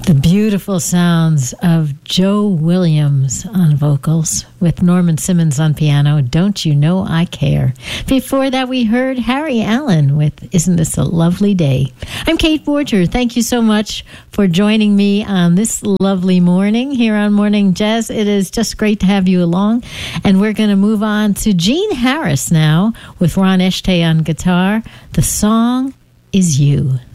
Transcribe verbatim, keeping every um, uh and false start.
The beautiful sounds of Joe Williams on vocals with Norman Simmons on piano, Don't You Know I Care. Before that, we heard Harry Allen with Isn't This a Lovely Day. I'm Kate Borger. Thank you so much for joining me on this lovely morning here on Morning Jazz. It is just great to have you along. And we're going to move on to Gene Harris now with Ron Eshtay on guitar. The song is You.